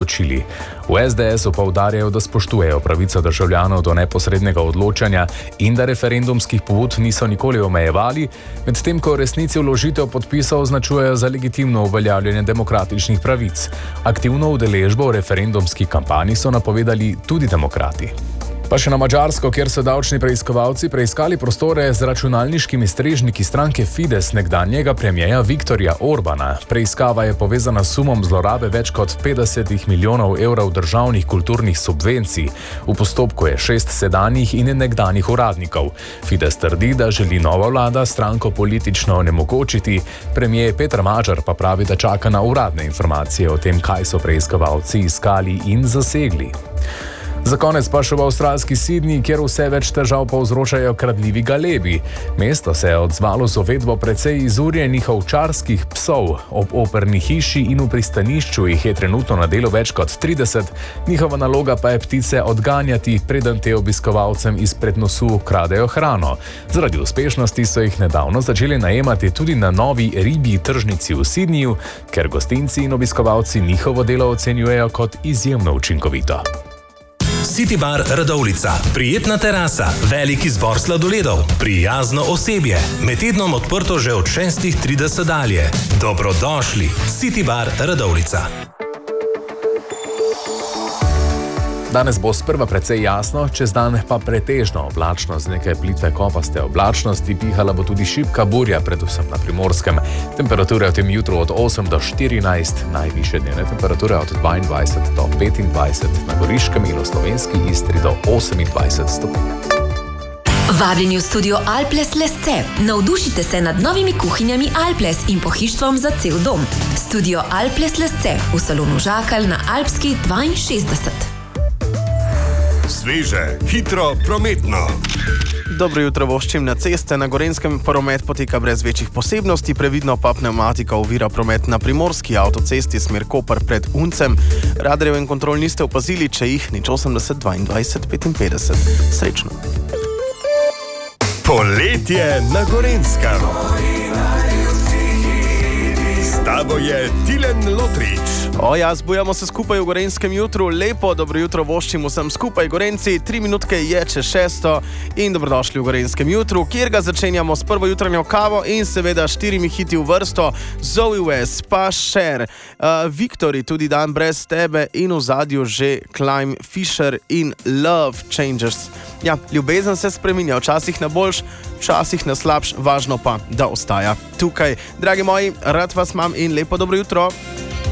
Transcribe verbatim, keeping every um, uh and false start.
odločili. V es de esu poudarjajo, da spoštujejo pravico državljanov do neposrednega odločanja in da referendumskih pobud niso nikoli omejevali, medtem ko resnici vložitev podpisov označujejo za legitimno uveljavljanje demokratičnih pravic. Aktivno udeležbo v referendumski kampanji so napovedali tudi demokrati. Pa še na Madžarsko, kjer so davčni preiskovalci preiskali prostore z računalniškimi strežniki stranke Fides nekdanjega premierja Viktorja Orbana. Preiskava je povezana s sumom zlorabe več kot petdeset milijonov evrov državnih kulturnih subvencij. V postopku je šest sedanjih in nekdanjih uradnikov. Fides trdi, da želi nova vlada stranko politično onemogočiti, premijer Peter Magyar pa pravi, da čaka na uradne informacije o tem, kaj so preiskovalci iskali in zasegli. Za konec pa še v avstralski Sidniji, kjer vse več težav povzročajo kradljivi galebi. Mesto se je odzvalo z uvedbo precej izurjenih ovčarskih psov. Ob operni hiši in v pristanišču jih je trenutno na delu več kot trideset, njihova naloga pa je ptice odganjati, preden te obiskovalcem izpred nosu ukradejo hrano. Zaradi uspešnosti so jih nedavno začeli najemati tudi na novi ribji tržnici v Sidniju, ker gostinci in obiskovalci njihovo delo ocenjujejo kot izjemno učinkovito. City Bar Radovljica. Prijetna terasa, velik izbor sladoledov, prijazno osebje. Med tednom odprto že od šestih trideset dalje. Dobrodošli. City Bar Radovljica. Danes bo sprva precej jasno, čez dan pa pretežno oblačno z nekaj plitve kopaste oblačnosti, pihala bo tudi šibka burja, predvsem na Primorskem. Temperature v tem jutru od osem do štirinajst, najvišje dnevne temperature od dvaindvajset do petindvajset, na Goriškem in v slovenski Istri do osemindvajset stopinj. Vabljeni v studio Alples Lesce. Navdušite se nad novimi kuhinjami Alples in pohištvom za cel dom. Studio Alples Lesce v salonu Žakalj na Alpski dvainšestdeset. Sveže, hitro, prometno. Dobro jutro voščim na ceste. Na Gorenjskem promet poteka brez večjih posebnosti, previdno pa pnevmatika ovira promet na Primorski avtocesti smer Koper pred Uncem. Radarjev in kontrol niste opazili, če jih nič osemdeset dvaindvajset petinpetdeset. Srečno. Poletje na Gorenjskem. S tabo je Tilen Lotrič. O ja, zbujamo se skupaj v Gorenjskem jutru. Lepo, dobro jutro voščim vsem skupaj Gorenjci. Tri minutke je čez šesto in dobrodošli v Gorenjskem jutru, kjer ga začenjamo s prvo jutranjo kavo in seveda štirimi hiti v vrsto. Zoe West, pa Cher, uh, Victory, tudi dan brez tebe in v zadju že Climb, Fisher in Love Changers. Ja, ljubezen se spreminja, včasih na boljš, včasih na slabš, važno pa, da ostaja tukaj. Dragi moji, rad vas imam in lepo dobro jutro.